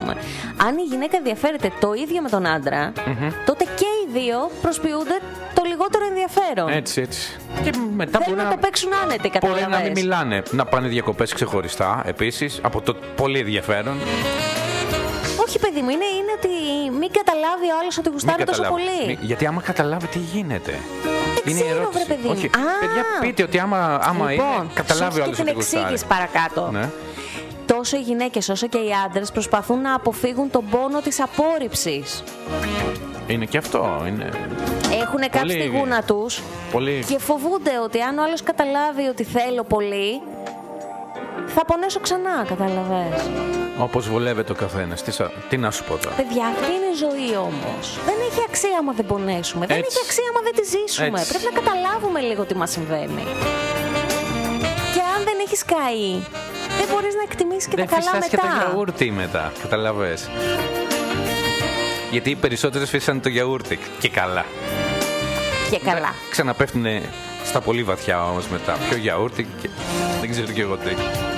πούμε. Αν η γυναίκα ενδιαφέρεται το ίδιο με τον άντρα, τότε και οι δύο προσποιούνται το λιγότερο ενδιαφέρον. Έτσι. Και μετά θέλουν να το παίξουν άνετοι, καταλαβαίνεις. Μπορεί να μην μιλάνε, να πάνε διακοπές ξεχωριστά επίσης, από το πολύ ενδιαφέρον. Όχι, παιδί μου, είναι ότι μην καταλάβει ο άλλος ότι γουστάρει τόσο πολύ. Γιατί άμα καταλάβει τι γίνεται. Δεν είναι η ξέρω, ερώτηση. βρε παιδί. Όχι, παιδιά, πείτε ότι άμα λοιπόν, είναι, καταλάβει ο άλλος ότι την γουστάρει. εξήγηση παρακάτω. Ναι. Τόσο οι γυναίκες όσο και οι άντρες προσπαθούν να αποφύγουν τον πόνο της απόρριψης. Είναι και αυτό. Έχουν κάψει τη γούνα τους και φοβούνται ότι αν ο άλλος καταλάβει ότι θέλω πολύ, θα πονέσω ξανά, καταλαβες. Όπως βολεύεται ο καθένας. Τι να σου πω τώρα. Παιδιά, αυτή είναι η ζωή όμως. Δεν έχει αξία άμα δεν πονέσουμε. Δεν έχει αξία άμα δεν τη ζήσουμε. Πρέπει να καταλάβουμε λίγο τι μας συμβαίνει. Και αν δεν έχεις καεί, δεν μπορείς να εκτιμήσεις και τα καλά μετά. Δεν φυσάς και το γιαούρτι μετά, καταλαβες. Γιατί οι περισσότερες φύσανε το γιαούρτι. Και καλά. Και καλά. Ξαναπέφτουνε στα πολύ βαθιά όμως μετά. Πιο γιαούρτι και δεν ξέρω και εγώ τι.